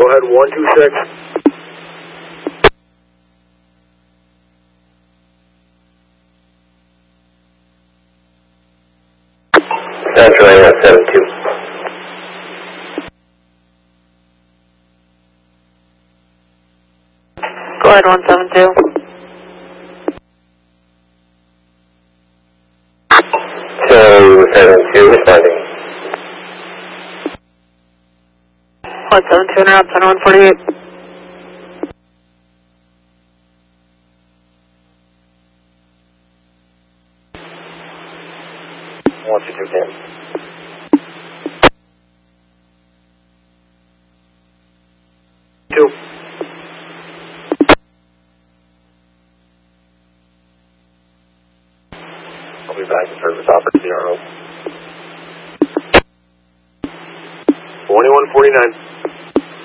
ahead, 126. Central 172. Go ahead, 172. So 72 responding. 172 interrupt, center 148. Two. I'll be back in service offer 0. 2149.